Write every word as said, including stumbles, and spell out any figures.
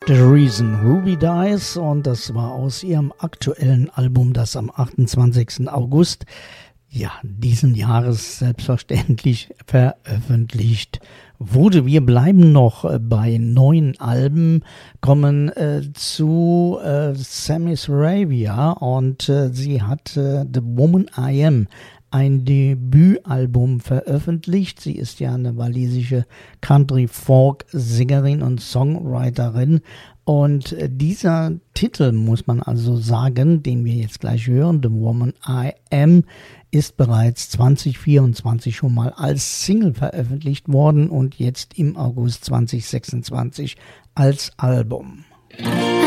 The Reason, Ruby Dice, und das war aus ihrem aktuellen Album, das am achtundzwanzigsten August ja, diesen Jahres selbstverständlich veröffentlicht wurde. Wir bleiben noch bei neuen Alben, kommen äh, zu äh, Sammy Saravia, und äh, sie hat äh, The Woman I Am, ein Debütalbum, veröffentlicht. Sie ist ja eine walisische Country-Folk-Sängerin und Songwriterin. Und dieser Titel, muss man also sagen, den wir jetzt gleich hören, The Woman I Am, ist bereits zwanzig vierundzwanzig schon mal als Single veröffentlicht worden und jetzt im August zwanzig sechsundzwanzig als Album.